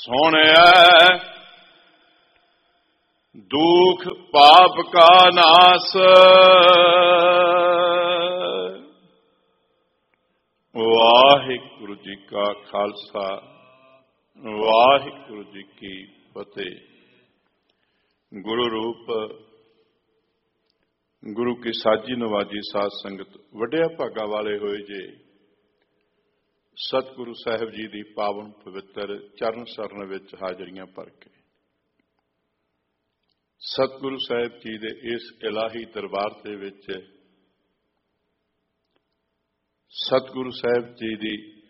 सोहणिया दुख पाप का नास। वाहिगुरु जी का खालसा वाहिगुरु जी की फतेह। गुरु रूप गुरु की साजी नवाजी साध संगत वड्डिया भागा वाले होए जे सतगुरु साहिब जी की पावन पवित्र चरण सरन विच हाजरियां भर के सतगुरु साहिब जी के इस इलाही दरबार दे विच सतगुरु साहिब जी की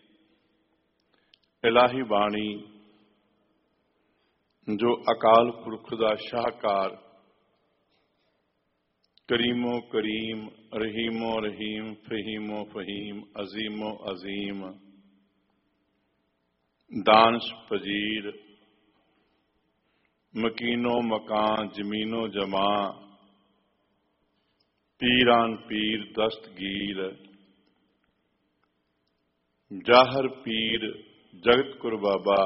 इलाही बाणी जो अकाल पुरख का शाहकार करीमो करीम रहीमो रहीम फहीमो फहीम अजीमो अजीम दानश पजीर मकीनो मकान जमीनो जमा पीरान पीर दस्तगीर जाहर पीर जगत कुर बाबा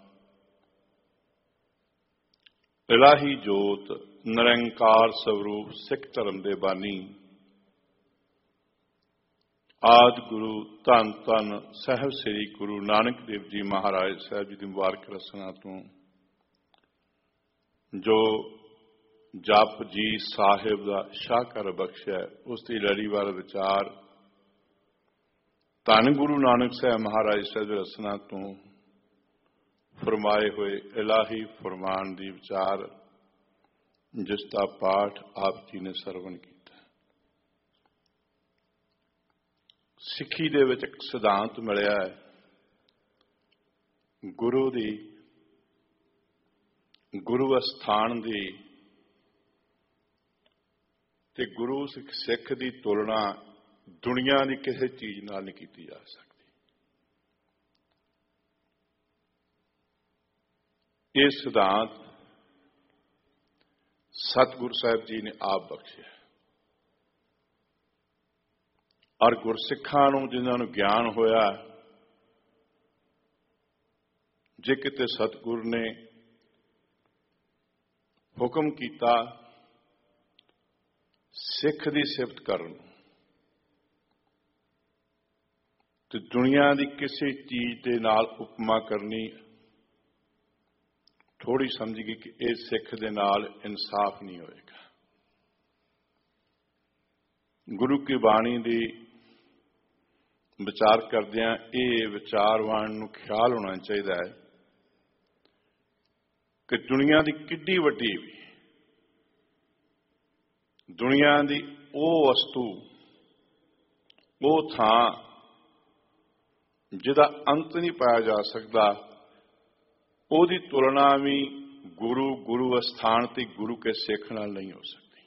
इलाही जोत निरंकार स्वरूप सिख धर्म दे बानी आदि गुरु धन धन साहब श्री गुरु नानक देव जी महाराज साहब जी की मुबारक रसना तो जो जप जी साहिब का शाहकार बख्शिया उसकी लड़ीवार विचार धन गुरु नानक साहब महाराज साहब की रसना तो फरमाए हुए इलाही फरमान की विचार जिसका पाठ आप जी ने सरवण किया। सिक्खी दे विच एक सिद्धांत मिलिया है गुरु दी गुरु अस्थान दी ते गुरु सिख दी तुलना दुनिया की किसी चीज नाल नहीं की जा सकती। ये सिद्धांत सतगुरु साहिब जी ने आप बख्शिया और गुरसिखां नूं जिन्हां नूं ज्ञान होया जे किते सतगुरु ने हुक्म किया सिख दी सिफत करन ते दुनिया की किसी चीज के नाल उपमा करनी थोड़ी समझ गई कि यह सिख दे नाल इंसाफ नहीं होएगा। गुरु की बाणी दी विचार करदियां ये विचारवान नूं ख्याल होना चाहिए है कि दुनिया की किड्डी वड्डी भी दुनिया की वो वस्तु वो थां जिहदा अंत नहीं पाया जा सकता ਉਹਦੀ तुलना भी गुरु गुरु अस्थान ते गुरु के सिख नाल नहीं हो सकती।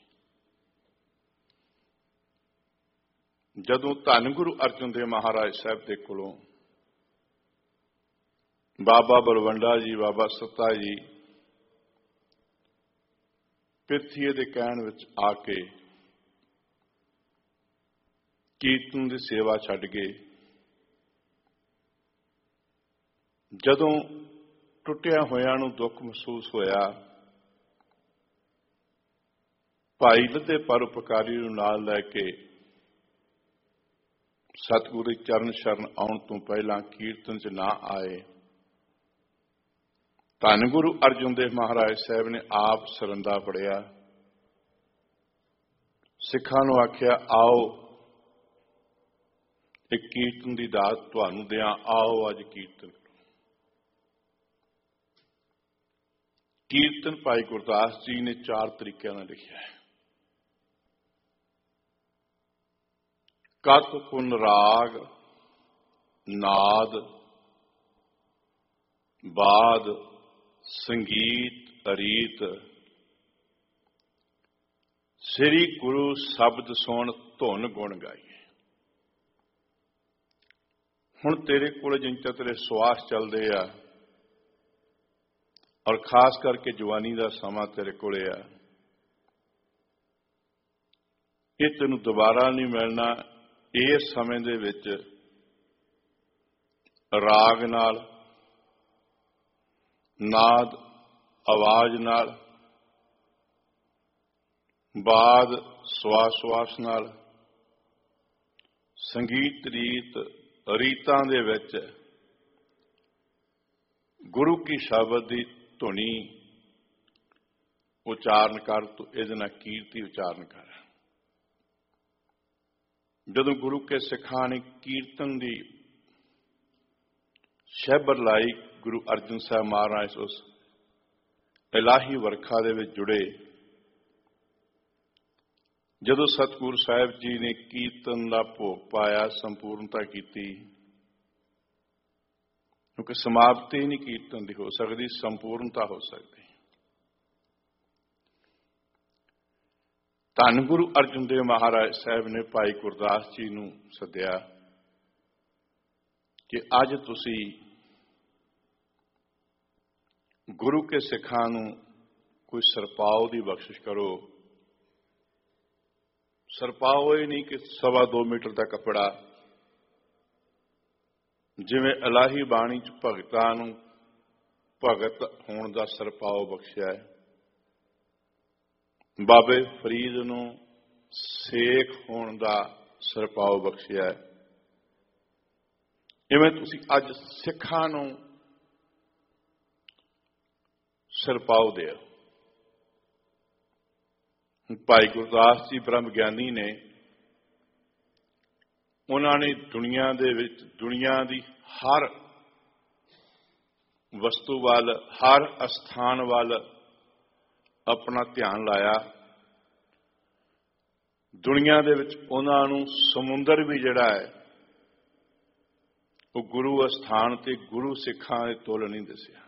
जदों धन गुरु अर्जन देव महाराज साहब के कोलों बाबा बलवंडा जी बाबा सत्ता जी पिरथीए के कहण विच आके कीर्तन की सेवा छड्ड गए। जदों टुटिया होया नूं दुख महसूस होया भाई लद्दे परोपकारी नूं नाल लैके सतगुरु चरण शरण आउण तो पहला कीर्तन च ना आए। धन गुरु अर्जन देव महाराज साहब ने आप सरंदा फड़िया सिखां नूं आख्या आओ एक कीर्तन की दात तुहानूं दियां आओ अज कीर्तन। कीर्तन भाई गुरदास जी ने 4 तरीकों में लिखा है। कत कुन राग नाद बाद संगीत अरीत श्री गुरु शब्द सुन धुन गुण गाइए। हुण तेरे कोल जिंचा तेरे सुआस चलते आ और खास करके जवानी का समा तेरे को ये तेन दोबारा नहीं मिलना। इस समय दे विच राग नाल ਨਾਦ ਆਵਾਜ਼ ਨਾਲ, ਬਾਦ ਸਵਾਸ ਨਾਲ, ਸੰਗੀਤ ਰੀਤਾਂ ਦੇ ਵਿੱਚ ਗੁਰੂ ਕੀ ਸ਼ਬਦ ਦੀ ਧੁਨੀ ਉਚਾਰਨ ਕਰ, ਤੂੰ ਇਹਦੇ ਨਾਲ ਕੀਰਤੀ ਉਚਾਰਨ ਕਰ। ਜਦੋਂ ਗੁਰੂ ਕੇ ਸਿੱਖਾਂ ਨੇ ਕੀਰਤਨ ਦੀ ਸ਼ਹਿਬਰ ਲਾਈ, ਗੁਰੂ ਅਰਜਨ ਸਾਹਿਬ ਮਹਾਰਾਜ ਉਸ ਇਲਾਹੀ ਵਰਖਾ ਦੇ ਵਿੱਚ ਜੁੜੇ। ਜਦੋਂ ਸਤਿਗੁਰੂ ਸਾਹਿਬ ਜੀ ਨੇ ਕੀਰਤਨ ਦਾ ਭੋਗ ਪਾਇਆ, ਸੰਪੂਰਨਤਾ ਕੀਤੀ, ਕਿਉਂਕਿ ਸਮਾਪਤੀ ਨਹੀਂ ਕੀਰਤਨ ਦੀ ਹੋ ਸਕਦੀ, ਸੰਪੂਰਨਤਾ ਹੋ ਸਕਦੀ। ਧੰਨ ਗੁਰੂ ਅਰਜਨ ਦੇਵ ਮਹਾਰਾਜ ਸਾਹਿਬ ਨੇ ਭਾਈ ਗੁਰਦਾਸ ਜੀ ਨੂੰ ਸੱਦਿਆ ਕਿ ਅੱਜ ਤੁਸੀਂ ਗੁਰੂ ਕੇ ਸਿੱਖਾਂ ਨੂੰ ਕੋਈ ਸਰਪਾਉ ਦੀ ਬਖਸ਼ਿਸ਼ ਕਰੋ। ਸਰਪਾਉ ਇਹ ਨਹੀਂ ਕਿ 2.25 ਮੀਟਰ ਦਾ ਕੱਪੜਾ, ਜਿਵੇਂ ਇਲਾਹੀ ਬਾਣੀ ਚ ਭਗਤਾਂ ਨੂੰ ਭਗਤ ਹੋਣ ਦਾ ਸਰਪਾਉ ਬਖਸ਼ਿਆ ਹੈ, ਬਾਬੇ ਫਰੀਦ ਨੂੰ ਸੇਖ ਹੋਣ ਦਾ ਸਰਪਾਉ ਬਖਸ਼ਿਆ ਹੈ, ਇਵੇਂ ਤੁਸੀਂ ਅੱਜ ਸਿੱਖਾਂ ਨੂੰ ਸਰਪਾਉ ਦਿਓ। ਭਾਈ ਗੁਰਦਾਸ ਜੀ ਬ੍ਰਹਮ ਗਿਆਨੀ ਨੇ, ਉਹਨਾਂ ਨੇ ਦੁਨੀਆ ਦੇ ਵਿੱਚ ਦੁਨੀਆ ਦੀ ਹਰ ਵਸਤੂ ਵੱਲ, ਹਰ ਅਸਥਾਨ ਵੱਲ ਆਪਣਾ ਧਿਆਨ ਲਾਇਆ। ਦੁਨੀਆ ਦੇ ਵਿੱਚ ਉਹਨਾਂ ਨੂੰ ਸਮੁੰਦਰ ਵੀ ਜਿਹੜਾ ਹੈ ਉਹ ਗੁਰੂ ਅਸਥਾਨ ਤੇ ਗੁਰੂ ਸਿੱਖਾਂ ਦੇ ਤੁਲ ਨਹੀਂ ਦਿਸਿਆ।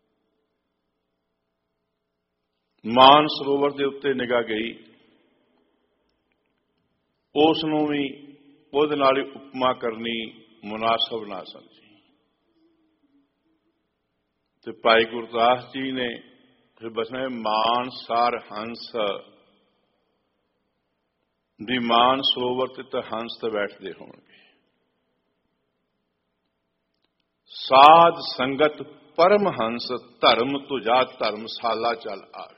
ਮਾਨ ਸਰੋਵਰ ਦੇ ਉੱਤੇ ਨਿਗਾਹ ਗਈ, ਉਸ ਨੂੰ ਵੀ ਉਹਦੇ ਨਾਲ ਹੀ ਉਪਮਾ ਕਰਨੀ ਮੁਨਾਸਬ ਨਾ ਸਮਝੀ। ਤੇ ਭਾਈ ਗੁਰਦਾਸ ਜੀ ਨੇ ਫਿਰ ਬਸਣਾ, ਮਾਨ ਸਾਰ ਹੰਸ ਦੀ ਮਾਨ ਸਰੋਵਰ ਤੇ ਤਾਂ ਹੰਸ ਤੇ ਬੈਠਦੇ ਹੋਣਗੇ। ਸਾਧ ਸੰਗਤ ਪਰਮ ਹੰਸ, ਧਰਮ ਤੁਝਾ ਧਰਮਸ਼ਾਲਾ ਚੱਲ ਆਵੇ।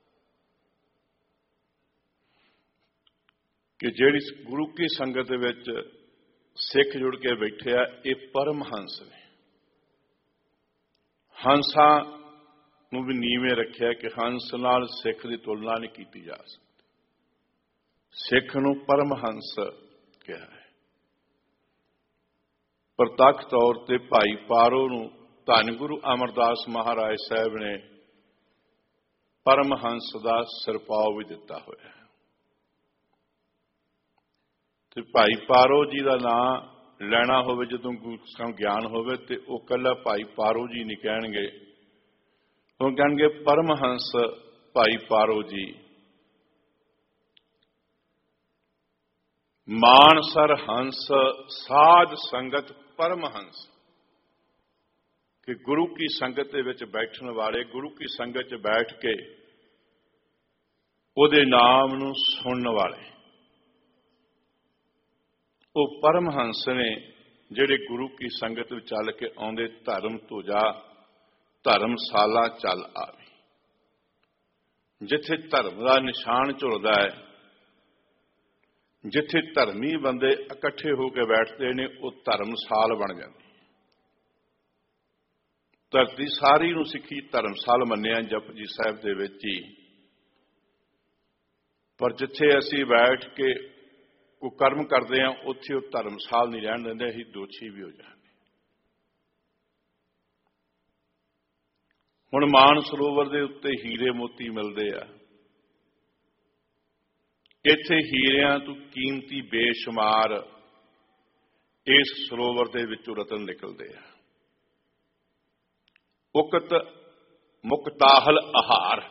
ਕਿ ਜਿਹੜੀ ਗੁਰੂ ਕੀ ਸੰਗਤ ਦੇ ਵਿੱਚ ਸਿੱਖ ਜੁੜ ਕੇ ਬੈਠੇ ਆ, ਇਹ ਪਰਮ ਹੰਸ ਨੇ। ਹੰਸਾਂ ਨੂੰ ਵੀ ਨੀਵੇਂ ਰੱਖਿਆ ਕਿ ਹੰਸ ਨਾਲ ਸਿੱਖ ਦੀ ਤੁਲਨਾ ਨਹੀਂ ਕੀਤੀ ਜਾ ਸਕਦੀ। ਸਿੱਖ ਨੂੰ ਪਰਮ ਹੰਸ ਕਿਹਾ ਹੈ। ਪ੍ਰਤੱਖ ਤੌਰ ਤੇ ਭਾਈ ਪਾਰੋ ਨੂੰ ਧੰਨ ਗੁਰੂ ਅਮਰਦਾਸ ਮਹਾਰਾਜ ਸਾਹਿਬ ਨੇ ਪਰਮ ਹੰਸ ਦਾ ਸਰਪਾਉ ਵੀ ਦਿੱਤਾ ਹੋਇਆ ਹੈ। ਤੇ ਭਾਈ ਪਾਰੋ ਜੀ ਦਾ ਨਾਂ ਲੈਣਾ ਹੋਵੇ, ਜਦੋਂ ਸਾਨੂੰ ਗਿਆਨ ਹੋਵੇ, ਤੇ ਉਹ ਕੱਲਾ ਭਾਈ ਪਾਰੋ ਜੀ ਨਹੀਂ ਕਹਿਣਗੇ, ਉਹ ਕਹਿਣਗੇ ਪਰਮ ਹੰਸ ਭਾਈ ਪਾਰੋ ਜੀ। ਮਾਨਸਰ ਹੰਸ ਸਾਧ ਸੰਗਤ ਪਰਮ ਹੰਸ, ਕਿ ਗੁਰੂ ਕੀ ਸੰਗਤ ਦੇ ਵਿੱਚ ਬੈਠਣ ਵਾਲੇ, ਗੁਰੂ ਕੀ ਸੰਗਤ 'ਚ ਬੈਠ ਕੇ ਉਹਦੇ ਨਾਮ ਨੂੰ ਸੁਣਨ ਵਾਲੇ, ਉਹ ਪਰਮ ਹੰਸ ਨੇ ਜਿਹੜੇ ਗੁਰੂ ਕੀ ਸੰਗਤ ਵਿੱਚ ਚੱਲ ਕੇ ਆਉਂਦੇ। ਧਰਮ ਤੁਝਾ ਧਰਮਸ਼ਾਲਾ ਚੱਲ ਆਵੇ। ਜਿੱਥੇ ਧਰਮ ਦਾ ਨਿਸ਼ਾਨ ਝੁਲਦਾ ਹੈ, ਜਿੱਥੇ ਧਰਮੀ ਬੰਦੇ ਇਕੱਠੇ ਹੋ ਕੇ ਬੈਠਦੇ ਨੇ, ਉਹ ਧਰਮਸਾਲ ਬਣ ਜਾਂਦੀ ਹੈ। ਧਰਤੀ ਸਾਰੀ ਨੂੰ ਸਿੱਖੀ ਧਰਮਸਾਲ ਮੰਨਿਆ ਜਪਜੀ ਸਾਹਿਬ ਦੇ ਵਿੱਚ ਹੀ, ਪਰ ਜਿੱਥੇ ਅਸੀਂ ਬੈਠ ਕੇ ਕੋਈ ਕਰਮ ਕਰਦੇ ਹਾਂ, ਉੱਥੇ ਉਹ ਧਰਮਸਾਲ ਨਹੀਂ ਰਹਿਣ ਦਿੰਦੇ, ਅਸੀਂ ਦੋਸ਼ੀ ਵੀ ਹੋ ਜਾਂਦੇ। ਹੁਣ ਮਾਨ ਸਰੋਵਰ ਦੇ ਉੱਤੇ ਹੀਰੇ ਮੋਤੀ ਮਿਲਦੇ ਆ, ਇੱਥੇ ਹੀਰਿਆਂ ਤੋਂ ਕੀਮਤੀ ਬੇਸ਼ੁਮਾਰ ਇਸ ਸਰੋਵਰ ਦੇ ਵਿੱਚੋਂ ਰਤਨ ਨਿਕਲਦੇ ਆ। ਉਕਤ ਮੁਕਤਾਹਲ ਆਹਾਰ,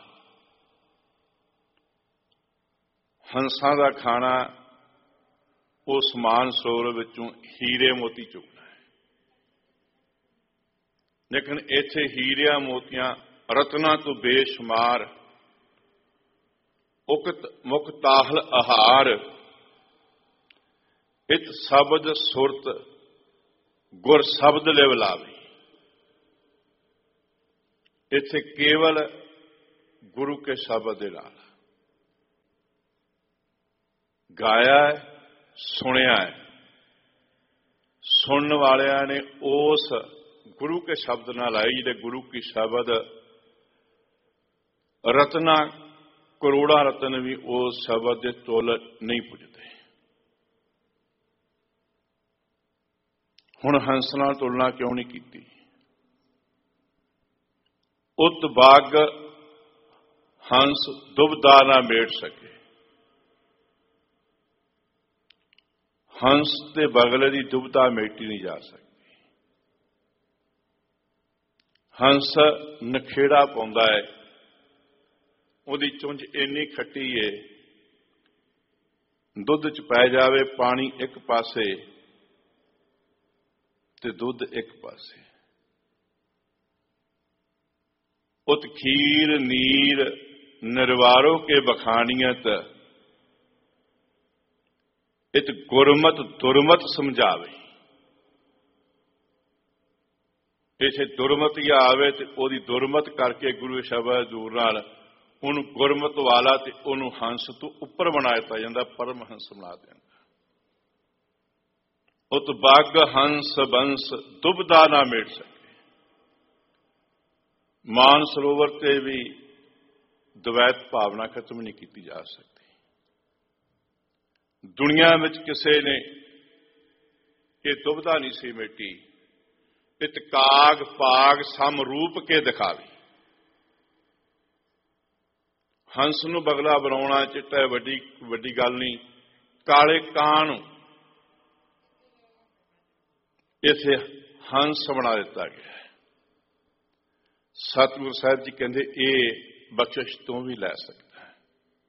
ਹੰਸਾਂ ਦਾ ਖਾਣਾ ਉਸ ਮਾਨ ਸਰੋਵਰ ਵਿੱਚੋਂ ਹੀਰੇ ਮੋਤੀ ਚੁੱਕਣਾ ਹੈ। ਲੇਕਿਨ ਇੱਥੇ ਹੀਰਿਆਂ ਮੋਤੀਆਂ ਰਤਨਾਂ ਤੋਂ ਬੇਸ਼ੁਮਾਰ, ਉਕਤ ਮੁਕਤਾਹਲ ਆਹਾਰ, ਇਤ ਸ਼ਬਦ ਸੁਰਤ ਗੁਰ ਸ਼ਬਦ ਲਿਵ ਲਾਵੇ। ਇੱਥੇ ਕੇਵਲ ਗੁਰੂ ਕੇ ਸ਼ਬਦ ਦੇ ਨਾਲ ਗਾਇਆ ਹੈ, ਸੁਣਿਆ ਹੈ। ਸੁਣਨ ਵਾਲਿਆਂ ਨੇ ਉਸ ਗੁਰੂ ਕੇ ਸ਼ਬਦ ਨਾਲ ਆਏ, ਜਿਹੜੇ ਗੁਰੂ ਕੀ ਸ਼ਬਦ ਰਤਨਾ ਕਰੋੜਾਂ ਰਤਨ ਵੀ ਉਸ ਸ਼ਬਦ ਦੇ ਤੁਲ ਨਹੀਂ ਪੁੱਜਦੇ। ਹੁਣ ਹੰਸ ਨਾਲ ਤੁਲਨਾ ਕਿਉਂ ਨਹੀਂ ਕੀਤੀ? ਉਤ ਬਾਗ ਹੰਸ ਦੁਬਦਾ ਨਾ ਮੇਟ ਸਕੇ। ਹੰਸ ਤੇ ਬਗਲੇ ਦੀ ਦੁਬਦਾ ਮੇਟੀ ਨਹੀਂ ਜਾ ਸਕਦੀ। ਹੰਸ ਨਖੇੜਾ ਪਾਉਂਦਾ ਹੈ, ਉਹਦੀ ਚੁੰਝ ਇੰਨੀ ਖੱਟੀ ਏ, ਦੁੱਧ ਚ ਪੈ ਜਾਵੇ ਪਾਣੀ ਇੱਕ ਪਾਸੇ ਤੇ ਦੁੱਧ ਇੱਕ ਪਾਸੇ। ਉਤ ਖੀਰ ਨੀਰ ਨਿਰਵਾਰੋ ਕੇ ਬਖਾਨੀਅਤ, ਇਤ ਗੁਰਮਤ ਦੁਰਮਤ ਸਮਝਾਵੇ। ਇਸੇ ਦੁਰਮਤੀ ਆਵੇ ਤੇ ਉਹਦੀ ਦੁਰਮਤ ਕਰਕੇ ਗੁਰੂ ਸ਼ਬਦ ਦੂਰ ਨਾਲ ਉਹਨੂੰ ਗੁਰਮਤ ਵਾਲਾ ਤੇ ਉਹਨੂੰ ਹੰਸ ਤੋਂ ਉੱਪਰ ਬਣਾ ਦਿੱਤਾ ਜਾਂਦਾ, ਪਰਮ ਹੰਸ ਬਣਾ ਦਿੰਦਾ। ਉਤ ਬਾਗ ਹੰਸ ਬੰਸ ਦੁਬਦਾ ਨਾ ਮੇਟ ਸਕੇ। ਮਾਨ ਸਰੋਵਰ ਤੇ ਵੀ ਦਵੈਤ ਭਾਵਨਾ ਖਤਮ ਨਹੀਂ ਕੀਤੀ ਜਾ ਸਕਦੀ। ਦੁਨੀਆ ਵਿੱਚ ਕਿਸੇ ਨੇ ਇਹ ਦੁਬਦਾ ਨਹੀਂ ਸੀ ਮੇਟੀ। ਇਤ ਕਾਗ ਪਾਗ ਸਮ ਰੂਪ ਕੇ ਦਿਖਾਵੇ। ਹੰਸ ਨੂੰ ਬਗਲਾ ਬਣਾਉਣਾ ਚਿੱਟਾ ਵੱਡੀ ਗੱਲ ਨਹੀਂ। ਕਾਲੇ ਕਾਂ ਨੂੰ ਇਥੇ ਹੰਸ ਬਣਾ ਦਿੱਤਾ ਗਿਆ। ਸਤਿਗੁਰੂ ਸਾਹਿਬ ਜੀ ਕਹਿੰਦੇ ਇਹ ਬਖਸ਼ਿਸ਼ ਤੋਂ ਵੀ ਲੈ ਸਕਦਾ ਹੈ।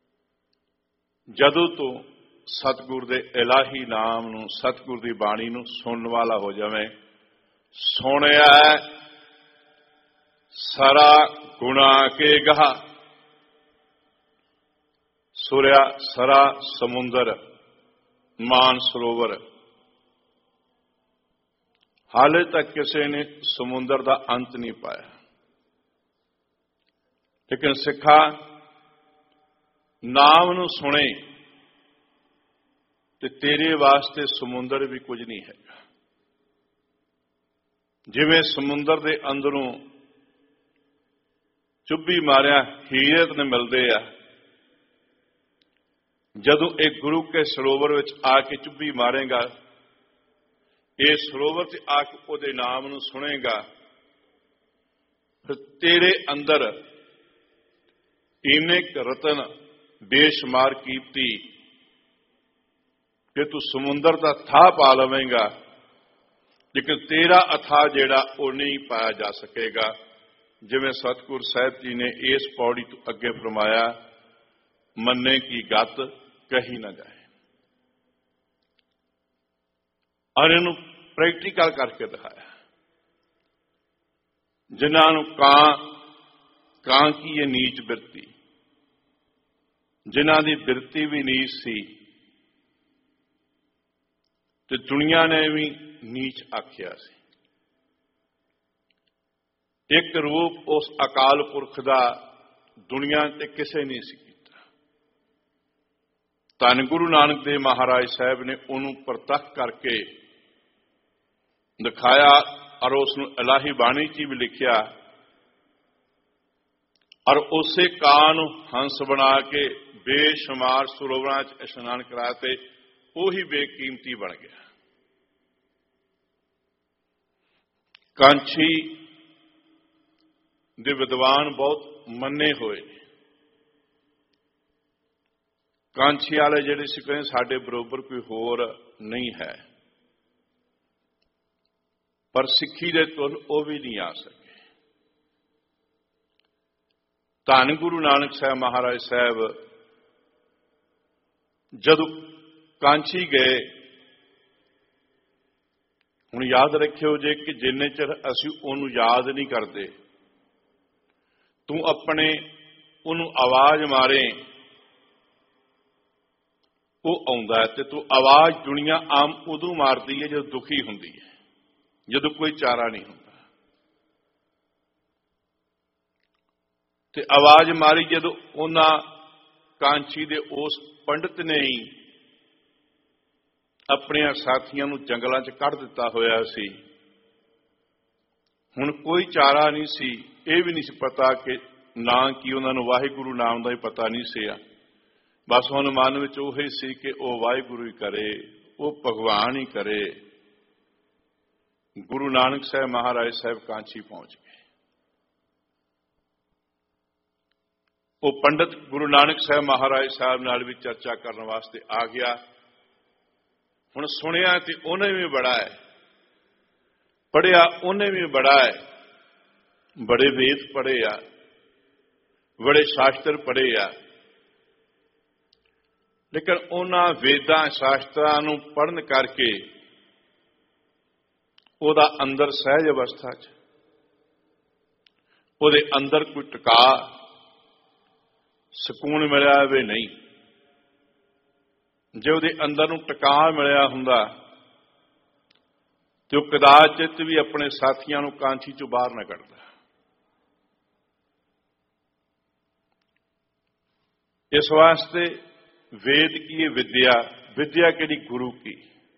ਜਦੋਂ ਤੋਂ ਸਤਿਗੁਰ ਦੇ ਇਲਾਹੀ ਨਾਮ ਨੂੰ, ਸਤਿਗੁਰ ਦੀ ਬਾਣੀ ਨੂੰ ਸੁਣਨ ਵਾਲਾ ਹੋ ਜਾਵੇ। ਸੁਣਿਆ ਸਾਰਾ ਗੁਣਾ ਕੇ ਗਹਾ, ਸੁਰਿਆ ਸਰਾ ਸਮੁੰਦਰ ਮਾਨ ਸਰੋਵਰ। ਹਾਲੇ ਤੱਕ ਕਿਸੇ ਨੇ ਸਮੁੰਦਰ ਦਾ ਅੰਤ ਨਹੀਂ ਪਾਇਆ, ਲੇਕਿਨ ਸਿੱਖਾ ਨਾਮ ਨੂੰ ਸੁਣੇ ਤੇ ਤੇਰੇ ਵਾਸਤੇ ਸਮੁੰਦਰ ਵੀ ਕੁਝ ਨਹੀਂ ਹੈਗਾ। ਜਿਵੇਂ ਸਮੁੰਦਰ ਦੇ ਅੰਦਰੋਂ ਚੁੱਭੀ ਮਾਰਿਆ ਹੀਰੇ ਨੇ ਮਿਲਦੇ ਆ, ਜਦੋਂ ਇਹ ਗੁਰੂ ਕੇ ਸਰੋਵਰ ਵਿੱਚ ਆ ਕੇ ਚੁੱਭੀ ਮਾਰੇਗਾ, ਇਹ ਸਰੋਵਰ ਤੇ ਆ ਕੇ ਉਹਦੇ ਨਾਮ ਨੂੰ ਸੁਣੇਗਾ, ਫਿਰ ਤੇਰੇ ਅੰਦਰ ਇੰਨੇ ਰਤਨ ਬੇਸ਼ੁਮਾਰ ਕੀਮਤੀ ਕਿ ਤੂੰ ਸਮੁੰਦਰ ਦਾ ਥਾਹ ਪਾ ਲਵੇਂਗਾ, ਲੇਕਿਨ ਤੇਰਾ ਅਥਾਹ ਜਿਹੜਾ ਉਹ ਨਹੀਂ ਪਾਇਆ ਜਾ ਸਕੇਗਾ। ਜਿਵੇਂ ਸਤਿਗੁਰ ਸਾਹਿਬ ਜੀ ਨੇ ਇਸ ਪੌੜੀ ਤੋਂ ਅੱਗੇ ਫਰਮਾਇਆ, ਮੰਨੇ ਕੀ ਗਤ ਕਹੀ ਨਾ ਜਾਏ। ਔਰ ਇਹਨੂੰ ਪ੍ਰੈਕਟੀਕਲ ਕਰਕੇ ਦਿਖਾਇਆ। ਜਿਨ੍ਹਾਂ ਨੂੰ ਕਾਂ ਕੀ ਇਹ ਨੀਚ ਬਿਰਤੀ, ਜਿਨ੍ਹਾਂ ਦੀ ਬਿਰਤੀ ਵੀ ਨੀਚ ਸੀ ਤੇ ਦੁਨੀਆ ਨੇ ਵੀ ਨੀਚ ਆਖਿਆ ਸੀ। ਇੱਕ ਰੂਪ ਉਸ ਅਕਾਲ ਪੁਰਖ ਦਾ ਦੁਨੀਆ ਤੇ ਕਿਸੇ ਨਹੀਂ ਸੀ ਕੀਤਾ। ਧੰਨ ਗੁਰੂ ਨਾਨਕ ਦੇਵ ਮਹਾਰਾਜ ਸਾਹਿਬ ਨੇ ਉਹਨੂੰ ਪ੍ਰਤੱਖ ਕਰਕੇ ਦਿਖਾਇਆ ਔਰ ਉਸ ਨੂੰ ਇਲਾਹੀ ਬਾਣੀ 'ਚ ਵੀ ਲਿਖਿਆ। ਔਰ ਉਸੇ ਕਾਂ ਨੂੰ ਹੰਸ ਬਣਾ ਕੇ ਬੇਸ਼ੁਮਾਰ ਸਰੋਵਰਾਂ 'ਚ ਇਸ਼ਨਾਨ ਕਰਾ ਤੇ ਉਹੀ ਬੇਕੀਮਤੀ ਬਣ ਗਿਆ। ਕਾਂਛੀ ਦੇ ਵਿਦਵਾਨ ਬਹੁਤ ਮੰਨੇ ਹੋਏ। ਕਾਂਛੀ ਵਾਲੇ ਜਿਹੜੇ ਸੀ ਕਹਿੰਦੇ ਸਾਡੇ ਬਰੋਬਰ ਕੋਈ ਹੋਰ ਨਹੀਂ ਹੈ, ਪਰ ਸਿੱਖੀ ਦੇ ਤੁਲ ਉਹ ਵੀ ਨਹੀਂ ਆ ਸਕੇ। ਧੰਨ ਗੁਰੂ ਨਾਨਕ ਸਾਹਿਬ ਮਹਾਰਾਜ ਸਾਹਿਬ ਜਦੋਂ ਕਾਂਛੀ ਗਏ, ਹੁਣ ਯਾਦ ਰੱਖਿਓ ਜੇ ਕਿ ਜਿੰਨੇ ਚਿਰ ਅਸੀਂ ਉਹਨੂੰ ਯਾਦ ਨਹੀਂ ਕਰਦੇ, ਤੂੰ ਆਪਣੇ ਉਹਨੂੰ ਆਵਾਜ਼ ਮਾਰੇ ਉਹ ਆਉਂਦਾ ਹੈ। ਤੇ ਤੂੰ ਆਵਾਜ਼ ਦੁਨੀਆ ਆਮ ਉਦੋਂ ਮਾਰਦੀ ਹੈ ਜਦੋਂ ਦੁਖੀ ਹੁੰਦੀ ਹੈ, ਜਦੋਂ ਕੋਈ ਚਾਰਾ ਨਹੀਂ ਹੁੰਦਾ। ਤੇ ਆਵਾਜ਼ ਮਾਰੀ ਜਦੋਂ ਉਹਨਾਂ ਕਾਂਚੀ ਦੇ ਉਸ ਪੰਡਤ ਨੇ ਹੀ ਆਪਣਿਆਂ ਸਾਥੀਆਂ ਨੂੰ ਜੰਗਲਾਂ 'ਚ ਕੱਢ ਦਿੱਤਾ ਹੋਇਆ ਸੀ। ਹੁਣ ਕੋਈ ਚਾਰਾ ਨਹੀਂ ਸੀ, ਇਹ ਵੀ ਨਹੀਂ ਸੀ ਪਤਾ ਕਿ ਨਾਂ ਕੀ, ਉਹਨਾਂ ਨੂੰ ਵਾਹਿਗੁਰੂ ਨਾਮ ਦਾ ਹੀ ਪਤਾ ਨਹੀਂ ਸੀ। ਬਸ ਹੁਣ ਮਨ ਵਿੱਚ ਉਹੀ ਸੀ ਕਿ ਉਹ ਵਾਹਿਗੁਰੂ ਹੀ ਕਰੇ, ਉਹ ਭਗਵਾਨ ਹੀ ਕਰੇ। ਗੁਰੂ ਨਾਨਕ ਸਾਹਿਬ ਮਹਾਰਾਜ ਸਾਹਿਬ ਕਾਂਚੀ ਪਹੁੰਚ ਗਏ। ਉਹ ਪੰਡਤ ਗੁਰੂ ਨਾਨਕ ਸਾਹਿਬ ਮਹਾਰਾਜ ਸਾਹਿਬ ਨਾਲ ਵੀ ਚਰਚਾ ਕਰਨ ਵਾਸਤੇ ਆ ਗਿਆ। ਹੁਣ ਸੁਣਿਆ ਤੇ ਉਹਨੇ ਵੀ ਬੜਾ ਹੈ, ਪੜ੍ਹਿਆ ਉਹਨੇ ਵੀ ਬੜਾ ਹੈ, ਬੜੇ ਵੇਦ ਪੜ੍ਹੇ ਆ, ਬੜੇ ਸ਼ਾਸਤਰ ਪੜ੍ਹੇ ਆ, ਲੇਕਿਨ ਉਹਨਾਂ ਵੇਦਾਂ ਸ਼ਾਸਤਰਾਂ ਨੂੰ ਪੜ੍ਹਨ ਕਰਕੇ ਉਹਦਾ ਅੰਦਰ ਸਹਿਜ ਅਵਸਥਾ 'ਚ ਉਹਦੇ ਅੰਦਰ ਕੋਈ ਟਿਕਾ ਸਕੂਨ ਮਿਲਿਆ ਵੀ ਨਹੀਂ। ਜੇ ਉਹਦੇ ਅੰਦਰ ਨੂੰ ਟਿਕਾ ਮਿਲਿਆ ਹੁੰਦਾ ਤੇ ਉਹ ਕਦਾਚਿਤ ਵੀ ਆਪਣੇ ਸਾਥੀਆਂ ਨੂੰ ਕਾਂਚੀ ਚੋਂ ਬਾਹਰ ਨਾ ਕੱਢਦਾ। ਇਸ ਵਾਸਤੇ ਵੇਦ ਕੀ ਹੈ? ਵਿਦਿਆ। ਵਿਦਿਆ ਕਿਹੜੀ? ਗੁਰੂ ਕੀ।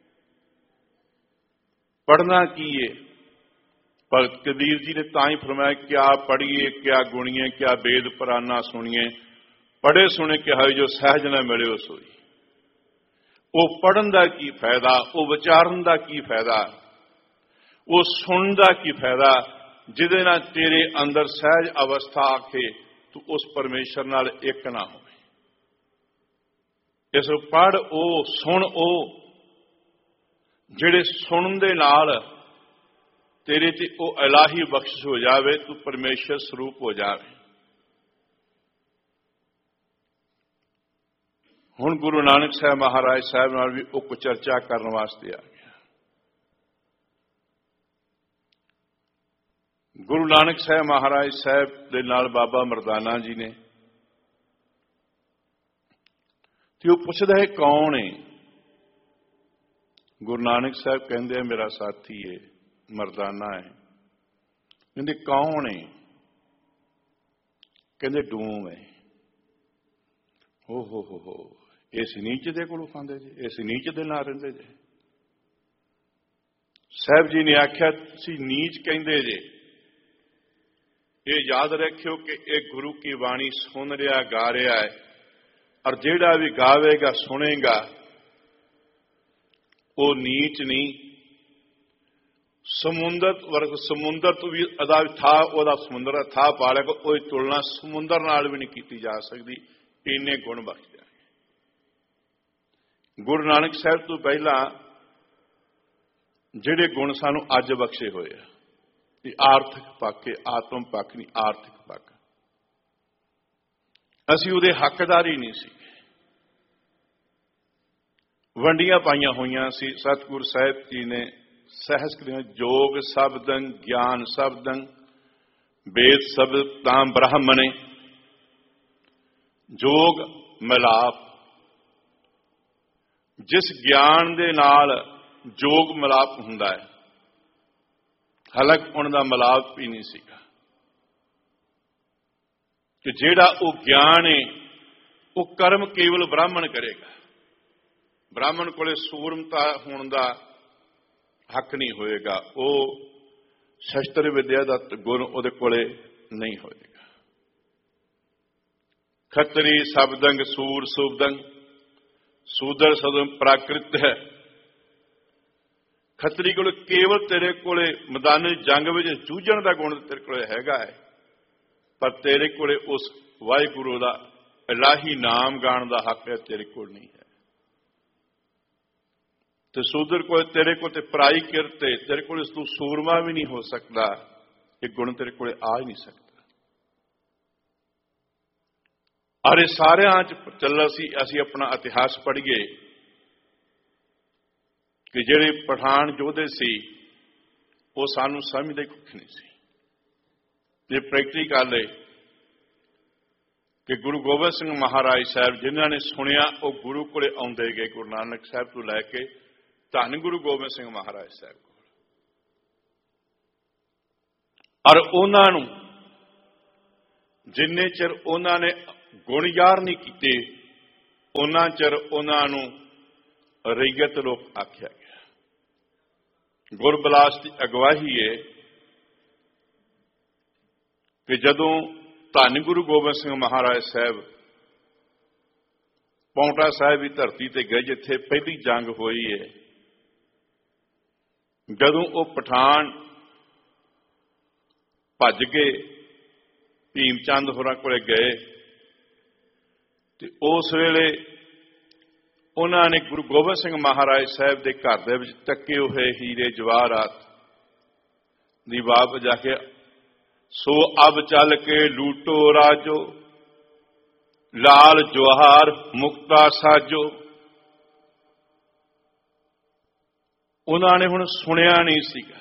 ਪੜ੍ਹਨਾ ਕੀ ਹੈ? ਭਗਤ ਕਬੀਰ ਜੀ ਨੇ ਤਾਂ ਹੀ ਫਰਮਾਇਆ, ਕਿਆ ਪੜ੍ਹੀਏ ਕਿਆ ਗੁਣੀਏ, ਕਿਆ ਵੇਦ ਪੁਰਾਨਾ ਸੁਣੀਏ, ਪੜ੍ਹੇ ਸੁਣੇ ਕਿਹਾ ਜੋ ਸਹਿਜ ਨਾ ਮਿਲਿਓ ਸੋਈ। ਉਹ ਪੜ੍ਹਨ ਦਾ ਕੀ ਫਾਇਦਾ, ਉਹ ਵਿਚਾਰਨ ਦਾ ਕੀ ਫਾਇਦਾ, ਉਹ ਸੁਣਨ ਦਾ ਕੀ ਫਾਇਦਾ ਜਿਹਦੇ ਨਾਲ ਤੇਰੇ ਅੰਦਰ ਸਹਿਜ ਅਵਸਥਾ ਆ ਕੇ ਤੂੰ ਉਸ ਪਰਮੇਸ਼ਰ ਨਾਲ ਇੱਕ ਨਾ ਹੋਵੇ। ਇਸ ਨੂੰ ਪੜ੍ਹ ਉਹ, ਸੁਣ ਉਹ, ਜਿਹੜੇ ਸੁਣਨ ਦੇ ਨਾਲ ਤੇਰੇ ਤੇ ਉਹ ਇਲਾਹੀ ਬਖਸ਼ਿਸ਼ ਹੋ ਜਾਵੇ, ਤੂੰ ਪਰਮੇਸ਼ਰ ਸਰੂਪ ਹੋ ਜਾਵੇ। ਹੁਣ ਗੁਰੂ ਨਾਨਕ ਸਾਹਿਬ ਮਹਾਰਾਜ ਸਾਹਿਬ ਨਾਲ ਵੀ ਉਹ ਚਰਚਾ ਕਰਨ ਵਾਸਤੇ ਆ ਗਿਆ। ਗੁਰੂ ਨਾਨਕ ਸਾਹਿਬ ਮਹਾਰਾਜ ਸਾਹਿਬ ਦੇ ਨਾਲ ਬਾਬਾ ਮਰਦਾਨਾ ਜੀ ਨੇ, ਤੇ ਉਹ ਪੁੱਛਦਾ ਹੈ ਕੌਣ ਹੈ? ਗੁਰੂ ਨਾਨਕ ਸਾਹਿਬ ਕਹਿੰਦੇ ਮੇਰਾ ਸਾਥੀ ਹੈ, ਮਰਦਾਨਾ ਹੈ। ਕਹਿੰਦੇ ਕੌਣ ਹੈ? ਕਹਿੰਦੇ ਡੂਮ ਹੈ। ਹੋ ਇਸ ਨੀਚ ਦੇ ਕੋਲੋਂ ਖਾਂਦੇ ਜੇ, ਇਸ ਨੀਚ ਦੇ ਨਾਲ ਰਹਿੰਦੇ ਜੇ। ਸਾਹਿਬ ਜੀ ਨੇ ਆਖਿਆ ਤੁਸੀਂ ਨੀਚ ਕਹਿੰਦੇ ਜੇ, ਇਹ ਯਾਦ ਰੱਖਿਓ ਕਿ ਇਹ ਗੁਰੂ ਕੀ ਬਾਣੀ ਸੁਣ ਰਿਹਾ, ਗਾ ਰਿਹਾ ਹੈ, ਔਰ ਜਿਹੜਾ ਵੀ ਗਾਵੇਗਾ ਸੁਣੇਗਾ ਉਹ ਨੀਚ ਨਹੀਂ। ਸਮੁੰਦਰ ਤੋਂ ਵੀ ਅਦਾ ਥਾ, ਉਹਦਾ ਸਮੁੰਦਰ ਥਾ ਪਾ ਲਿਆ, ਕੋਈ ਤੁਲਨਾ ਸਮੁੰਦਰ ਨਾਲ ਵੀ ਨਹੀਂ ਕੀਤੀ ਜਾ ਸਕਦੀ। ਇੰਨੇ ਗੁਣ ਬਖਸ਼ ਜਾਣਗੇ। ਗੁਰੂ ਨਾਨਕ ਸਾਹਿਬ ਤੋਂ ਪਹਿਲਾਂ ਜਿਹੜੇ ਗੁਣ ਸਾਨੂੰ ਅੱਜ ਬਖਸ਼ੇ ਹੋਏ ਆ, ਇਹ ਆਰਥਿਕ ਪੱਖ ਹੈ, ਆਤਮ ਪੱਖ ਨਹੀਂ, ਆਰਥਿਕ ਪੱਖ। ਅਸੀਂ ਉਹਦੇ ਹੱਕਦਾਰ ਹੀ ਨਹੀਂ ਸੀ। ਵੰਡੀਆਂ ਪਾਈਆਂ ਹੋਈਆਂ ਸੀ। ਸਤਿਗੁਰ ਸਾਹਿਬ ਜੀ ਨੇ ਸਹਿਜ ਕਰਿਆ, ਜੋਗ ਸ਼ਬਦੰ ਗਿਆਨ ਸ਼ਬਦੰ ਵੇਦ ਸ਼ਬਦ ਤਾਂ ਬ੍ਰਾਹਮਣੇ। ਜੋਗ ਮਿਲਾਪ, ਜਿਸ ਗਿਆਨ ਦੇ ਨਾਲ ਜੋਗ ਮਿਲਾਪ ਹੁੰਦਾ ਹੈ, ਹਾਲਾਂਕਿ ਉਹਨਾਂ ਦਾ ਮਿਲਾਪ ਵੀ ਨਹੀਂ ਸੀਗਾ। ਕਿ ਜਿਹੜਾ ਉਹ ਗਿਆਨ ਹੈ ਉਹ ਕਰਮ ਕੇਵਲ ਬ੍ਰਾਹਮਣ ਕਰੇਗਾ। ਬ੍ਰਾਹਮਣ ਕੋਲੇ ਸੂਰਮਤਾ ਹੋਣ ਦਾ ਹੱਕ ਨਹੀਂ ਹੋਏਗਾ। ਉਹ ਸ਼ਸਤਰ ਵਿਦਿਆ ਦਾ ਗੁਣ ਉਹਦੇ ਕੋਲੇ ਨਹੀਂ ਹੋਏਗਾ। ਖੱਤਰੀ ਸ਼ਬਦੰਗ ਸੂਰ ਸੁਬਦੰਗ, ਸੂਦਰ ਸਦਮ ਪ੍ਰਾਕ੍ਰਿਤ ਹੈ। ਖੱਤਰੀ ਕੋਲ ਕੇਵਲ ਤੇਰੇ ਕੋਲੇ ਮੈਦਾਨ ਜੰਗ ਵਿੱਚ ਜੂਝਣ ਦਾ ਗੁਣ ਤੇਰੇ ਕੋਲੇ ਹੈਗਾ ਹੈ, ਪਰ ਤੇਰੇ ਕੋਲੇ ਉਸ ਵਾਹਿਗੁਰੂ ਦਾ ਇਲਾਹੀ ਨਾਮ ਗਾਣ ਦਾ ਹੱਕ ਹੈ, ਤੇਰੇ ਕੋਲ ਨਹੀਂ ਹੈ। ਤੇ ਸੂਦਰ ਕੋਲ ਤੇਰੇ ਕੋਲ ਤੇ ਪਰਾਈ ਕਿਰਤ ਹੈ, ਤੇਰੇ ਕੋਲ ਤੂੰ ਸੂਰਮਾ ਵੀ ਨਹੀਂ ਹੋ ਸਕਦਾ। ਇਹ ਗੁਣ ਤੇਰੇ ਕੋਲੇ ਆ ਹੀ ਨਹੀਂ ਸਕਦਾ। ਅਰੇ ਸਾਰਿਆਂ ਚ ਚੱਲਾ ਸੀ। ਅਸੀਂ ਆਪਣਾ ਇਤਿਹਾਸ ਪੜ੍ਹੀਏ ਕਿ ਜਿਹੜੇ ਪਠਾਨ ਯੋਧੇ ਸੀ ਉਹ ਸਾਨੂੰ ਸਮਝਦੇ ਕੁੱਖ ਨਹੀਂ ਸੀ। ਇਹ ਪ੍ਰੈਕਟੀਕਲ ਹੈ ਕਿ ਗੁਰੂ ਗੋਬਿੰਦ ਸਿੰਘ ਮਹਾਰਾਜ ਸਾਹਿਬ ਜਿਨ੍ਹਾਂ ਨੇ ਸੁਣਿਆ ਉਹ ਗੁਰੂ ਕੋਲੇ ਆਉਂਦੇ ਗਏ, ਗੁਰੂ ਨਾਨਕ ਸਾਹਿਬ ਤੋਂ ਲੈ ਕੇ ਧੰਨ ਗੁਰੂ ਗੋਬਿੰਦ ਸਿੰਘ ਮਹਾਰਾਜ ਸਾਹਿਬ ਕੋਲ। ਔਰ ਉਹਨਾਂ ਨੂੰ ਜਿੰਨੇ ਚਿਰ ਉਹਨਾਂ ਨੇ ਗੁਣ ਯਾਰ ਨਹੀਂ ਕੀਤੇ ਉਹਨਾਂ ਚਿਰ ਉਹਨਾਂ ਨੂੰ ਰਈਅਤ ਲੋਕ ਆਖਿਆ ਗਿਆ। ਗੁਰਬਿਲਾਸ ਦੀ ਅਗਵਾਈ ਹੈ ਕਿ ਜਦੋਂ ਧੰਨ ਗੁਰੂ ਗੋਬਿੰਦ ਸਿੰਘ ਮਹਾਰਾਜ ਸਾਹਿਬ ਪੌਂਟਾ ਸਾਹਿਬ ਦੀ ਧਰਤੀ ਤੇ ਗਏ, ਜਿੱਥੇ ਪਹਿਲੀ ਜੰਗ ਹੋਈ ਹੈ, ਜਦੋਂ ਉਹ ਪਠਾਨ ਭੱਜ ਕੇ ਭੀਮ ਚੰਦ ਹੋਰਾਂ ਕੋਲੇ ਗਏ ਤੇ ਉਸ ਵੇਲੇ ਉਹਨਾਂ ਨੇ ਗੁਰੂ ਗੋਬਿੰਦ ਸਿੰਘ ਮਹਾਰਾਜ ਸਾਹਿਬ ਦੇ ਘਰ ਦੇ ਵਿੱਚ ਟੱਕੇ ਹੋਏ ਹੀਰੇ ਜਵਾਹਰਾਤ ਦੀ ਬਾਤ ਜਾ ਕੇ, ਸੋ ਅਬ ਚੱਲ ਕੇ ਲੂਟੋ ਰਾਜੋ ਲਾਲ ਜਵਾਹਰ ਮੁਕਤਾ ਸਾਜੋ। ਉਹਨਾਂ ਨੇ ਹੁਣ ਸੁਣਿਆ ਨਹੀਂ ਸੀਗਾ,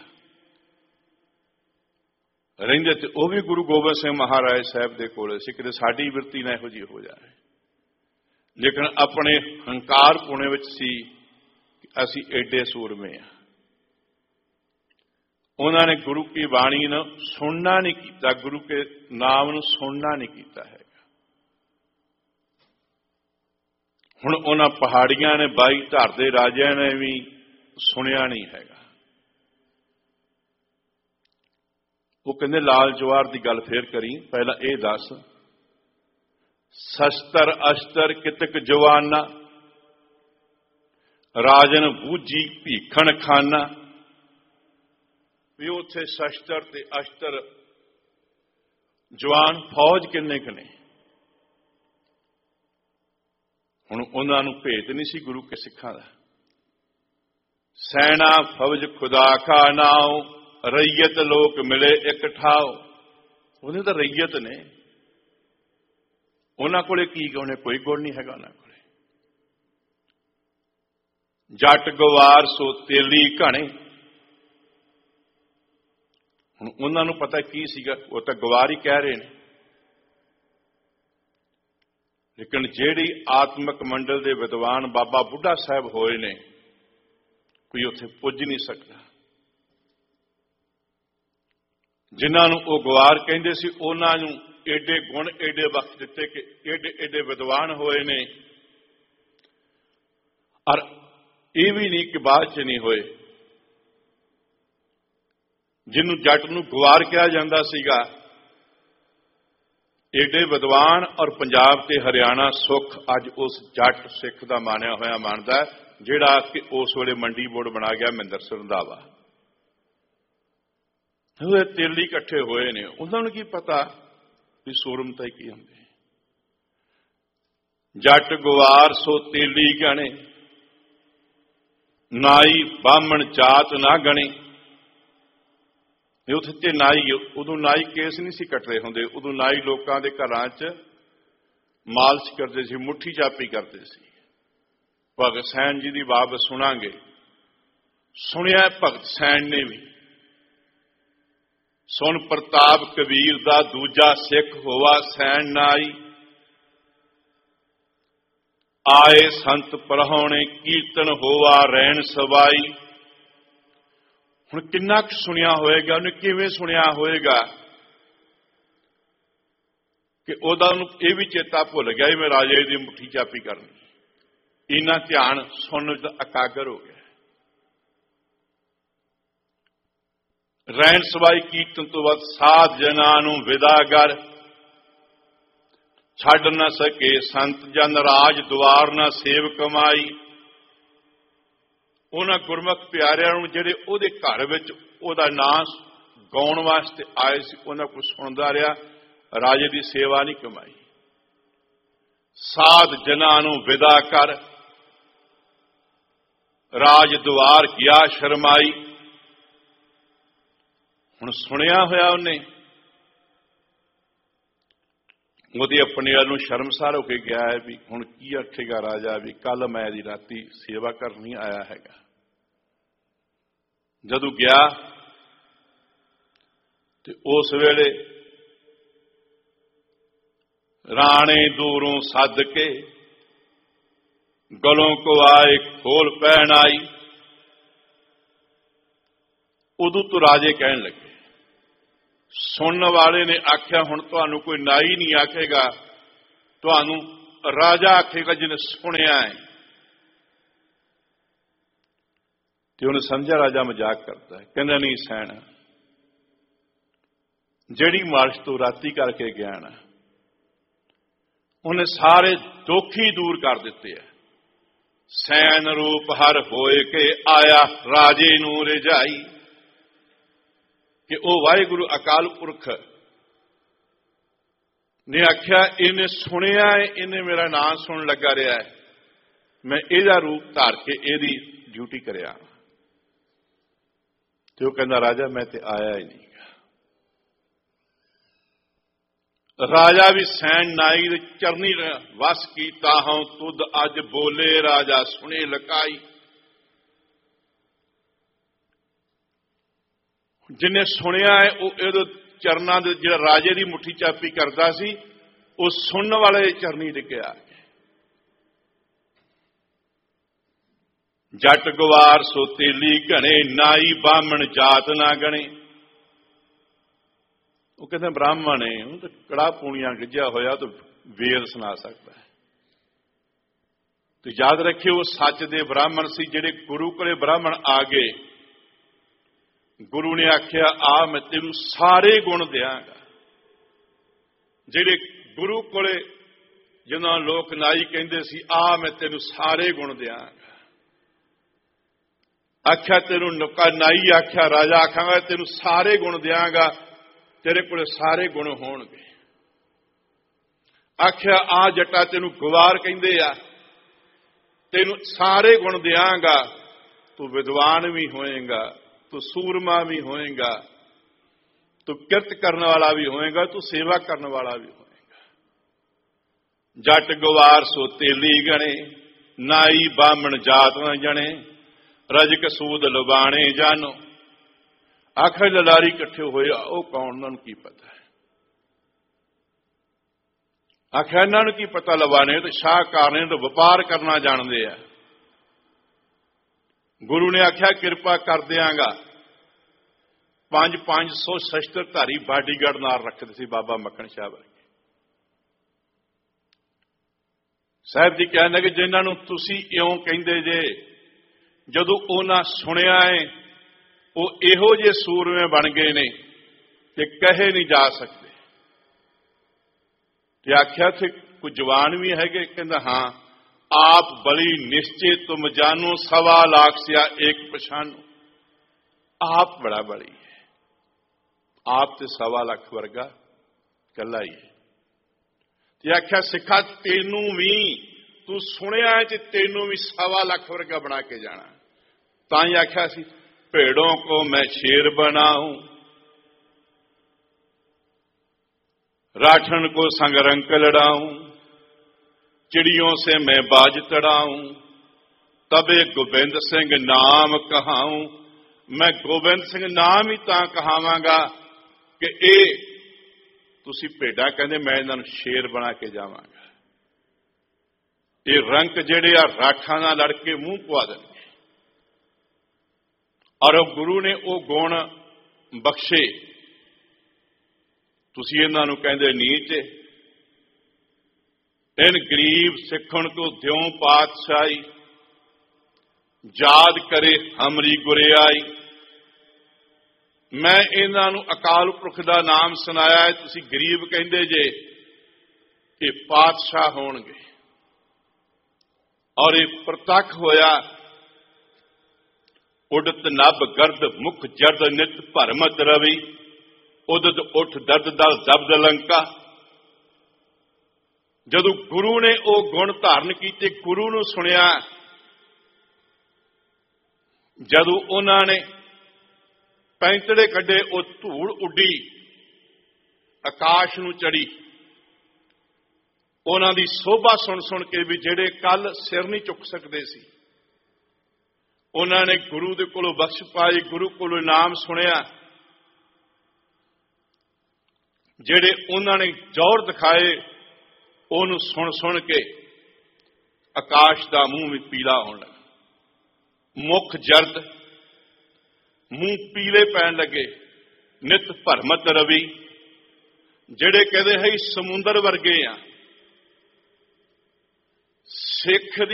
ਰਹਿੰਦੇ ਤੇ ਉਹ ਵੀ ਗੁਰੂ ਗੋਬਿੰਦ ਸਿੰਘ ਮਹਾਰਾਜ ਸਾਹਿਬ ਦੇ ਕੋਲ ਸੀ, ਕਿਤੇ ਸਾਡੀ ਬਿਰਤੀ ਨਾ ਇਹੋ ਜਿਹੀ ਹੋ ਜਾਏ। ਲੇਕਿਨ ਆਪਣੇ ਹੰਕਾਰ ਪੁਣੇ ਵਿੱਚ ਸੀ ਕਿ ਅਸੀਂ ਐਡੇ ਸੂਰਮੇ ਆ। ਉਹਨਾਂ ਨੇ ਗੁਰੂ ਕੀ ਬਾਣੀ ਨੂੰ ਸੁਣਨਾ ਨਹੀਂ ਕੀਤਾ, ਗੁਰੂ ਕੇ ਨਾਮ ਨੂੰ ਸੁਣਨਾ ਨਹੀਂ ਕੀਤਾ ਹੈਗਾ। ਹੁਣ ਉਹਨਾਂ ਪਹਾੜੀਆਂ ਨੇ 22 ਧਰ ਦੇ ਰਾਜਿਆਂ ਨੇ ਵੀ ਸੁਣਿਆ ਨਹੀਂ ਹੈਗਾ। ਉਹ ਕਹਿੰਦੇ ਲਾਲ ਜਵਾਹਰ ਦੀ ਗੱਲ ਫੇਰ ਕਰੀ, ਪਹਿਲਾਂ ਇਹ ਦੱਸ ਸ਼ਸਤਰ ਅਸ਼ਤਰ ਕਿਤਕ ਜਵਾਨਾ ਰਾਜਨ ਬੂਝੀ ਭੀਖਣ ਖਾਨਾ। ਵੀ ਉੱਥੇ ਸ਼ਸਤਰ ਤੇ ਅਸ਼ਤਰ ਜਵਾਨ ਫੌਜ ਕਿੰਨੇ ਕੁ ਨੇ। ਹੁਣ ਉਹਨਾਂ ਨੂੰ ਭੇਤ ਨਹੀਂ ਸੀ ਗੁਰੂ ਕੇ ਸਿੱਖਾਂ ਦਾ। ਸੈਨਾ ਫੌਜ ਖੁਦਾ ਕਾ ਨਾਉ ਰਈਅਤ ਲੋਕ ਮਿਲੇ ਇੱਕ ਠਾਓ। ਉਹਨੇ ਤਾਂ ਰਈਅਤ ਨੇ, ਉਹਨਾਂ ਕੋਲੇ ਕੀ ਗੁਣ, ਕੋਈ ਗੁਣ ਨਹੀਂ ਹੈਗਾ ਉਹਨਾਂ ਕੋਲੇ। ਜੱਟ ਗਵਾਰ ਸੋ ਤੇਲੀ ਘਣੇ। ਹੁਣ ਉਹਨਾਂ ਨੂੰ ਪਤਾ ਕੀ ਸੀਗਾ, ਉਹ ਤਾਂ ਗਵਾਰ ਹੀ ਕਹਿ ਰਹੇ ਨੇ, ਲੇਕਿਨ ਜਿਹੜੀ ਆਤਮਿਕ ਮੰਡਲ ਦੇ ਵਿਦਵਾਨ ਬਾਬਾ ਬੁੱਢਾ ਸਾਹਿਬ ਹੋਏ ਨੇ, ਕੋਈ ਉੱਥੇ ਪੁੱਜ ਨਹੀਂ ਸਕਦਾ। ਜਿਨ੍ਹਾਂ ਨੂੰ ਉਹ ਗਵਾਰ ਕਹਿੰਦੇ ਸੀ, ਉਹਨਾਂ ਨੂੰ ਏਡੇ ਗੁਣ ਏਡੇ ਵਕਤ ਦਿੱਤੇ ਕਿ ਏਡੇ ਏਡੇ ਵਿਦਵਾਨ ਹੋਏ ਨੇ। ਔਰ ਇਹ ਵੀ ਨਹੀਂ ਕਿ ਬਾਅਦ ਚ ਨਹੀਂ ਹੋਏ। ਜਿਹਨੂੰ ਜੱਟ ਨੂੰ ਗਵਾਰ ਕਿਹਾ ਜਾਂਦਾ ਸੀਗਾ, ਏਡੇ ਵਿਦਵਾਨ, ਔਰ ਪੰਜਾਬ ਤੇ ਹਰਿਆਣਾ ਸੁੱਖ ਅੱਜ ਉਸ ਜੱਟ ਸਿੱਖ ਦਾ ਮਾਨਿਆ ਹੋਇਆ ਮੰਨਦਾ, ਜਿਹੜਾ ਕਿ ਉਸ ਵੇਲੇ ਮੰਡੀ ਬੋਰਡ ਬਣਾ ਗਿਆ ਮਹਿੰਦਰ ਸਿੰਘ ਰੰਧਾਵਾ। ਉਹ ਤੇਲੀ ਇਕੱਠੇ ਹੋਏ ਨੇ, ਉਹਨਾਂ ਨੂੰ ਕੀ ਪਤਾ ਵੀ ਸੂਰਮਤਾ ਕੀ ਹੁੰਦੀ। ਜੱਟ ਗਵਾਰ ਸੋ ਤੇਲੀ ਗਣੇ ਨਾਈ ਬਾਹਮਣ ਜਾਤ ਨਾ ਗਣੇ। ਉੱਥੇ ਤੇ ਨਾਈ, ਉਦੋਂ ਨਾਈ ਕੇਸ ਨਹੀਂ ਸੀ ਕੱਟਦੇ ਹੁੰਦੇ, ਉਦੋਂ ਨਾਈ ਲੋਕਾਂ ਦੇ ਘਰਾਂ 'ਚ ਮਾਲਸ਼ ਕਰਦੇ ਸੀ, ਮੁੱਠੀ ਚਾਪੀ ਕਰਦੇ ਸੀ। ਭਗਤ ਸੈਣ ਜੀ ਦੀ ਬਾਤ ਸੁਣਾਂਗੇ, ਸੁਣਿਆ ਭਗਤ ਸੈਣ ਨੇ ਵੀ। ਸੁਣ ਪ੍ਰਤਾਪ ਕਬੀਰ ਦਾ ਦੂਜਾ ਸਿੱਖ ਹੋਵਾ ਸੈਣ ਨਾਈ। ਆਏ ਸੰਤ ਪਰਹਾਉਣੇ ਕੀਰਤਨ ਹੋਵਾ ਰਹਿਣ ਸਵਾਈ। ਹੁਣ ਕਿੰਨਾ ਕੁ ਸੁਣਿਆ ਹੋਏਗਾ, ਉਹਨੇ ਕਿਵੇਂ ਸੁਣਿਆ ਹੋਏਗਾ ਕਿ ਉਹਦਾ ਉਹਨੂੰ ਇਹ ਵੀ ਚੇਤਾ ਭੁੱਲ ਗਿਆ ਮੈਂ ਰਾਜੇ ਦੀ ਮੁੱਠੀ ਚਾਪੀ ਕਰਨੀ। ਇੰਨਾ ਧਿਆਨ ਸੁਣਨ ਦਾ ਇਕਾਗਰ ਹੋ ਗਿਆ। ਰਹਿਣ ਸਵਾਈ ਕੀਰਤਨ ਤੋਂ ਬਾਅਦ ਸਾਧ ਜਨਾਂ ਨੂੰ ਵਿਦਾਗਰ। ਛੱਡ ਨਾ ਸਕੇ ਸੰਤ ਜਨ ਰਾਜ ਦੁਆਰ ਨਾ ਸੇਵ ਕਮਾਈ। ਉਹਨਾਂ ਗੁਰਮੁਖ ਪਿਆਰਿਆਂ ਨੂੰ ਜਿਹੜੇ ਉਹਦੇ ਘਰ ਵਿੱਚ ਉਹਦਾ ਨਾਂ ਗਾਉਣ ਵਾਸਤੇ ਆਏ ਸੀ, ਉਹਨਾਂ ਕੋਲ ਸੁਣਦਾ ਰਿਹਾ, ਰਾਜੇ ਦੀ ਸੇਵਾ ਨਹੀਂ ਕਮਾਈ। ਸਾਧ ਜਨਾਂ ਨੂੰ ਵਿਦਾ ਕਰ ਰਾਜ ਦੁਆਰ ਗਿਆ ਸ਼ਰਮਾਈ। ਹੁਣ ਸੁਣਿਆ ਹੋਇਆ ਉਹਨੇ, ਉਹਦੇ ਆਪਣੇ ਵੱਲ ਨੂੰ ਸ਼ਰਮਸਾਰ ਹੋ ਕੇ ਗਿਆ ਹੈ ਵੀ ਹੁਣ ਕੀ ਆਖੇਗਾ ਰਾਜਾ ਵੀ ਕੱਲ ਮੈਂ ਦੀ ਰਾਤੀ ਸੇਵਾ ਕਰਨੀ ਆਇਆ ਹੈਗਾ। ਜਦੋਂ ਗਿਆ ਤੇ ਉਸ ਵੇਲੇ ਰਾਣੇ ਦੂਰੋਂ ਸੱਦ ਕੇ ਗਲੋਂ ਕੋ ਆਏ ਖੋਲ ਪਹਿਣ ਆਈ। ਉਦੋਂ ਤੋਂ ਰਾਜੇ ਕਹਿਣ ਲੱਗੇ ਸੁਣਨ ਵਾਲੇ ਨੇ ਆਖਿਆ ਹੁਣ ਤੁਹਾਨੂੰ ਕੋਈ ਨਾਈ ਨਹੀਂ ਆਖੇਗਾ, ਤੁਹਾਨੂੰ ਰਾਜਾ ਆਖੇਗਾ ਜਿਹਨੇ ਸੁਣਿਆ ਹੈ। ਤੇ ਉਹਨੇ ਸਮਝਿਆ ਰਾਜਾ ਮਜ਼ਾਕ ਕਰਦਾ ਹੈ। ਕਹਿੰਦਾ ਨਹੀਂ ਸੈਣ, ਜਿਹੜੀ ਮਾਲਿਸ਼ ਤੋਂ ਰਾਤੀ ਕਰਕੇ ਗਿਆ ਨਾ, ਉਹਨੇ ਸਾਰੇ ਦੁੱਖ ਹੀ ਦੂਰ ਕਰ ਦਿੱਤੇ ਆ। ਸੈਨ ਰੂਪ ਹਰ ਹੋਏ ਕੇ ਆਇਆ ਰਾਜੇ ਨੂੰ ਰਜਾਈ, ਕਿ ਉਹ ਵਾਹਿਗੁਰੂ ਅਕਾਲ ਪੁਰਖ ਨੇ ਆਖਿਆ ਇਹਨੇ ਸੁਣਿਆ ਹੈ, ਇਹਨੇ ਮੇਰਾ ਨਾਮ ਸੁਣਨ ਲੱਗਾ ਰਿਹਾ ਹੈ, ਮੈਂ ਇਹਦਾ ਰੂਪ ਧਾਰ ਕੇ ਇਹਦੀ ਡਿਊਟੀ ਕਰਿਆ। ਤੇ ਉਹ ਕਹਿੰਦਾ ਰਾਜਾ ਮੈਂ ਤੇ ਆਇਆ ਹੀ ਨਹੀਂ। ਰਾਜਾ ਵੀ ਸੈਣ ਨਾਈ ਦੇ ਚਰਨੀ ਵਸ ਕੀਤਾ ਹਾਂ, ਤੁਧ ਅੱਜ ਬੋਲੇ ਰਾਜਾ ਸੁਣੇ ਲਕਾਈ। ਜਿਹਨੇ ਸੁਣਿਆ ਹੈ ਉਹ ਇਹਦੇ ਚਰਨਾਂ ਦੇ, ਜਿਹੜਾ ਰਾਜੇ ਦੀ ਮੁੱਠੀ ਚਾਪੀ ਕਰਦਾ ਸੀ, ਉਹ ਸੁਣਨ ਵਾਲੇ ਚਰਨੀ ਡਿੱਗਿਆ। ਜੱਟ ਗਵਾਰ ਸੋ ਤੇਲੀ ਘਣੇ, ਨਾਈ ਬਾਹਮਣ ਜਾਤ ਨਾ ਗਣੇ। ਉਹ ਕਹਿੰਦੇ ਬ੍ਰਾਹਮਣ ਹੈ, ਉਹ ਤਾਂ ਕੜਾ ਪੂਣੀਆਂ ਗਿੱਝਿਆ ਹੋਇਆ ਤਾਂ ਵੇਦ ਸੁਣਾ ਸਕਦਾ ਹੈ। ਤੇ ਯਾਦ ਰੱਖਿਓ ਉਹ ਸੱਚ ਦੇ ਬ੍ਰਾਹਮਣ ਸੀ। ਜਿਹੜੇ ਗੁਰੂ ਕੋਲੇ ਬ੍ਰਾਹਮਣ ਆ ਗਏ, ਗੁਰੂ ਨੇ ਆਖਿਆ ਆ ਮੈਂ ਤੈਨੂੰ ਸਾਰੇ ਗੁਣ ਦਿਆਂਗਾ। ਜਿਹੜੇ ਗੁਰੂ ਕੋਲੇ ਜਿਹਨਾਂ ਲੋਕ ਨਾਈ ਕਹਿੰਦੇ ਸੀ, ਆ ਮੈਂ ਤੈਨੂੰ ਸਾਰੇ ਗੁਣ ਦਿਆਂਗਾ। ਆਖਿਆ ਤੈਨੂੰ ਨਾਈ ਆਖਿਆ ਰਾਜਾ ਆਖਾਂਗਾ ਤੈਨੂੰ ਸਾਰੇ ਗੁਣ ਦਿਆਂਗਾ, ਤੇਰੇ ਕੋਲੇ ਸਾਰੇ ਗੁਣ ਹੋਣਗੇ। ਆਖਿਆ ਆ ਜੱਟਾ ਤੈਨੂੰ ਗਵਾਰ ਕਹਿੰਦੇ ਆ, ਤੈਨੂੰ ਸਾਰੇ ਗੁਣ ਦਿਆਂਗਾ। ਤੂੰ ਵਿਦਵਾਨ ਵੀ ਹੋਏਗਾ, ਤੂੰ ਸੂਰਮਾ ਵੀ ਹੋਏਗਾ, ਤੂੰ ਕਿਰਤ ਕਰਨ ਵਾਲਾ ਵੀ ਹੋਏਗਾ, ਤੂੰ ਸੇਵਾ ਕਰਨ ਵਾਲਾ ਵੀ ਹੋਏਗਾ। ਜੱਟ ਗਵਾਰ ਸੋ ਤੇਲੀ ਗਣੇ, ਨਾਈ ਬਾਹਮਣ ਜਾਤ ਨਾ ਜਣੇ। ਰਜਕ ਸੂਦ ਲੁਬਾਣੇ ਜਾਨੋ। ਆਖਰ ਲਲਾਰੀ ਇਕੱਠੇ ਹੋਏ, ਉਹ ਕੌਣ, ਉਹਨਾਂ ਨੂੰ ਕੀ ਪਤਾ ਹੈ। ਆਖਿਆ ਇਹਨਾਂ ਨੂੰ ਕੀ ਪਤਾ ਲਵਾਣੇ, ਤੇ ਸ਼ਾਹਕਾਰ ਨੇ ਤਾਂ ਵਪਾਰ ਕਰਨਾ ਜਾਣਦੇ ਆ। ਗੁਰੂ ਨੇ ਆਖਿਆ ਕਿਰਪਾ ਕਰ ਦਿਆਂਗਾ। 500 ਸ਼ਸਤਰਧਾਰੀ ਬਾਡੀਗਾਰਡ ਨਾਲ ਰੱਖਦੇ ਸੀ ਬਾਬਾ ਮੱਖਣ ਸ਼ਾਹ ਵਰਗੇ। ਸਾਹਿਬ ਜੀ ਕਹਿੰਦੇ ਕਿ ਜਿਨ੍ਹਾਂ ਨੂੰ ਤੁਸੀਂ ਇਉਂ ਕਹਿੰਦੇ ਜੇ, ਜਦੋਂ ਉਹਨਾਂ ਸੁਣਿਆ ਹੈ ਉਹ ਇਹੋ ਜਿਹੇ ਸੂਰਮੇ ਬਣ ਗਏ ਨੇ ਕਿ ਕਹੇ ਨਹੀਂ ਜਾ ਸਕਦੇ। ਤੇ ਆਖਿਆ ਤੇ ਕੋਈ ਜਵਾਨ ਵੀ ਹੈਗੇ, ਕਹਿੰਦਾ ਹਾਂ। ਆਪ ਬਲੀ ਨਿਸ਼ਚੇ ਤੁਮ ਜਾਨੋ, 1.25 ਲੱਖ ਸਿਆ ਇੱਕ ਪਛਾਨੋ। ਆਪ ਬੜਾ ਬਲੀ ਹੈ, ਆਪ ਤੇ 1.25 ਲੱਖ ਵਰਗਾ ਕੱਲਾ ਹੀ ਹੈ। ਤੇ ਆਖਿਆ ਸਿੱਖਾ ਤੈਨੂੰ ਵੀ, ਤੂੰ ਸੁਣਿਆ ਤੇ ਤੈਨੂੰ ਵੀ 1.25 ਲੱਖ ਵਰਗਾ ਬਣਾ ਕੇ ਜਾਣਾ। ਤਾਂ ਹੀ ਆਖਿਆ ਸੀ ਭੇੜੋं को मैं शेर बनाऊं, राठन को संग रंक लड़ाऊं, चिड़ियों से मैं बाज तड़ाऊं, तबे गोबिंद सिंह नाम कहाऊं। मैं गोबिंद सिंह नाम ही तां कहावांगा कि ये तुसी भेड़ा कहंदे, मैं इन्हां नूं शेर बना के जावांगा। ये रंक जिहड़े आ राठां नाल लड़ के मूंह पवा देणगे। और गुरु ने वो गुण बख्शे, तुसी इन्हां नूं कहंदे नीच। इन गरीब सिखण तो द्यों पातशाही, याद करे हमरी गुरियाई। मैं इन्हां नूं अकाल पुरख दा नाम सुनाया है, तुसी गरीब कहंदे जे, ये पातशाह होणगे। और ये प्रतख होया। उडत नभ गर्द मुख जर्द नित भरमत रवि, उदत उठ दर्द दल जब्द लंका। जदों गुरु ने वो गुण धारण किए, गुरु नूं सुनिया, जदों उन्होंने पैंतड़े कड्डे, वो धूड़ उड्डी आकाश नूं चढ़ी। उन्हां दी शोभा सुन सुन के भी जिहड़े कल सिर नहीं चुक सकते सी, उन्होंने गुरु दे कोलों बख्श पाई, गुरु कोलों नाम सुनिया। जिहड़े उन्होंने जोर दिखाए, उन्होंने सुन सुन के आकाश का मूँह भी पीला होने लगा, मुख जर्द, मूँह पीले पैन लगे, ਨਿਤ ਭਰਮਤ ਰਵੀ, ਜਿਹੜੇ ਕਹਿੰਦੇ ਹੈ ਸਮੁੰਦਰ ਵਰਗੇ ਆ। ਸਿੱਖ ਦੀ